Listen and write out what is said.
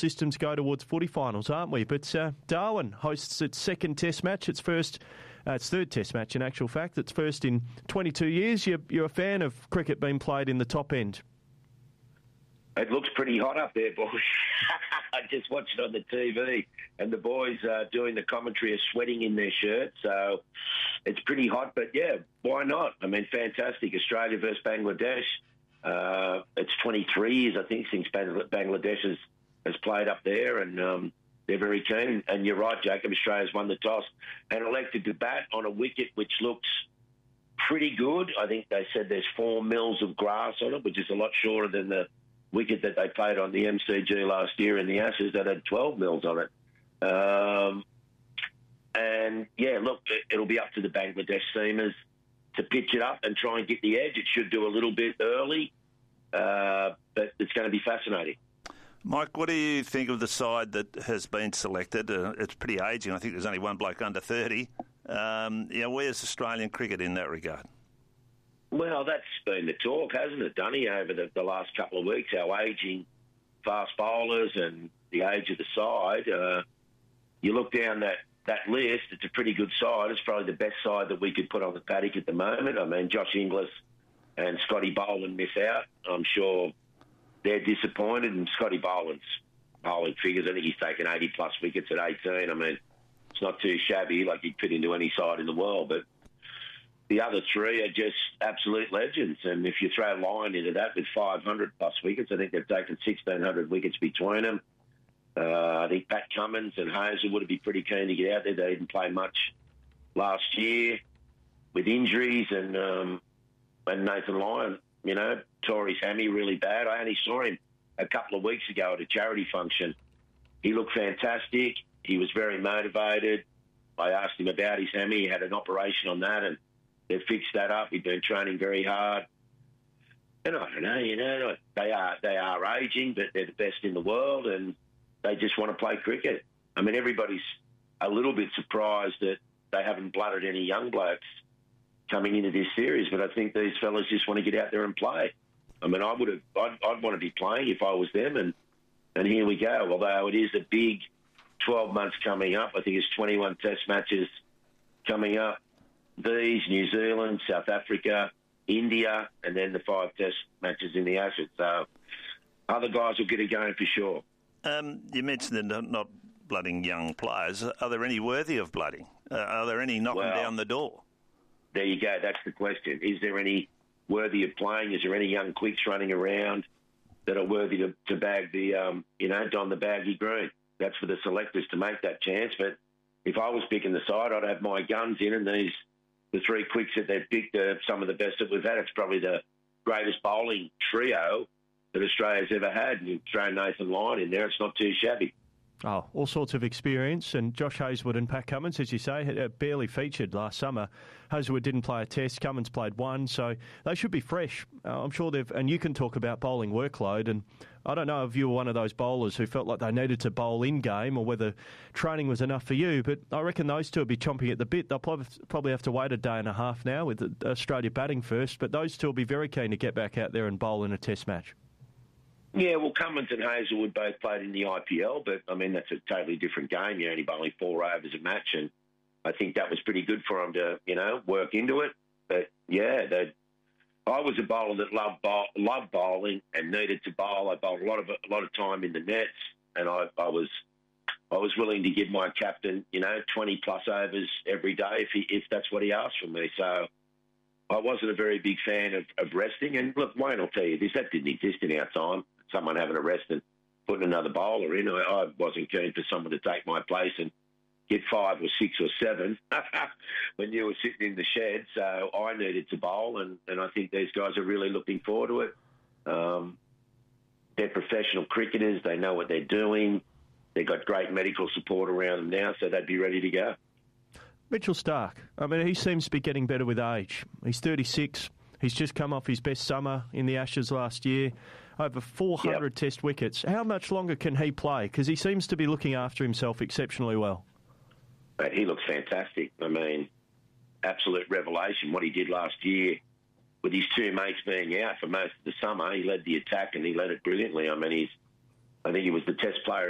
systems go towards footy finals, aren't we? But Darwin hosts its second Test match. Its third Test match, in actual fact. It's first in 22 years. You're a fan of cricket being played in the top end. It looks pretty hot up there, boys. I just watched it on the TV, and the boys doing the commentary are sweating in their shirts, so it's pretty hot. But, yeah, why not? I mean, fantastic. Australia versus Bangladesh. It's 23 years, I think, since Bangladesh has played up there, and they're very keen. And you're right, Jacob, Australia's won the toss and elected to bat on a wicket which looks pretty good. I think they said there's 4 mils of grass on it, which is a lot shorter than the wicket that they played on the MCG last year in the Ashes that had 12 mils on it. And, yeah, look, it'll be up to the Bangladesh seamers to pitch it up and try and get the edge. It should do a little bit early, but it's going to be fascinating. Mike, what do you think of the side that has been selected? It's pretty ageing. I think there's only one bloke under 30. Where's Australian cricket in that regard? Well, that's been the talk, hasn't it, Dunny, over the last couple of weeks, our ageing fast bowlers and the age of the side. You look down that list, it's a pretty good side. It's probably the best side that we could put on the paddock at the moment. I mean, Josh Inglis and Scotty Boland miss out. I'm sure they're disappointed, and Scotty Boland's bowling figures, I think he's taken 80-plus wickets at 18. I mean, it's not too shabby, like he'd fit into any side in the world, but the other three are just absolute legends. And if you throw Lyon into that with 500-plus wickets, I think they've taken 1,600 wickets between them. I think Pat Cummins and Hazelwood would be pretty keen to get out there. They didn't play much last year with injuries, and Nathan Lyon, tore his hammy really bad. I only saw him a couple of weeks ago at a charity function. He looked fantastic. He was very motivated. I asked him about his hammy. He had an operation on that, and they've fixed that up. He'd been training very hard. And I don't know, they are ageing, but they're the best in the world, and they just want to play cricket. I mean, everybody's a little bit surprised that they haven't blooded any young blokes coming into this series, but I think these fellas just want to get out there and play. I mean, I'd want to be playing if I was them, and here we go. Although it is a big 12 months coming up. I think it's 21 Test matches coming up. These, New Zealand, South Africa, India, and then the 5 Test matches in the Ashes. So other guys will get it going for sure. You mentioned they're not blooding young players. Are there any worthy of blooding? Are there any knocking down the door? There you go. That's the question. Is there any worthy of playing? Is there any young quicks running around that are worthy to bag the, don the baggy green? That's for the selectors to make that chance. But if I was picking the side, I'd have my guns in, and the 3 quicks that they've picked are some of the best that we've had. It's probably the greatest bowling trio that Australia's ever had. And you've thrown Nathan Lyon in there. It's not too shabby. Oh, all sorts of experience. And Josh Hazelwood and Pat Cummins, as you say, barely featured last summer. Hazelwood didn't play a test. Cummins played one. So they should be fresh. I'm sure they've... And you can talk about bowling workload. And I don't know if you were one of those bowlers who felt like they needed to bowl in-game or whether training was enough for you. But I reckon those two will be chomping at the bit. They'll probably have to wait a day and a half now with Australia batting first. But those two will be very keen to get back out there and bowl in a test match. Yeah, well, Cummins and Hazelwood both played in the IPL, but, I mean, that's a totally different game. You're only bowling 4 overs a match, and I think that was pretty good for them to, work into it. But, yeah, I was a bowler that loved bowling and needed to bowl. I bowled a lot of time in the nets, and I was willing to give my captain, 20-plus overs every day if that's what he asked from me. So I wasn't a very big fan of resting. And, look, Wayne will tell you this, that didn't exist in our time. Someone having a rest and putting another bowler in. I wasn't keen for someone to take my place and get 5 or 6 or 7 when you were sitting in the shed. So I needed to bowl, and I think these guys are really looking forward to it. They're professional cricketers. They know what they're doing. They've got great medical support around them now, so they'd be ready to go. Mitchell Starc, I mean, he seems to be getting better with age. He's 36. He's just come off his best summer in the Ashes last year. Over 400 Test wickets. How much longer can he play? Because he seems to be looking after himself exceptionally well. But he looks fantastic. I mean, absolute revelation. What he did last year with his 2 mates being out for most of the summer, he led the attack and he led it brilliantly. I mean, I think he was the Test player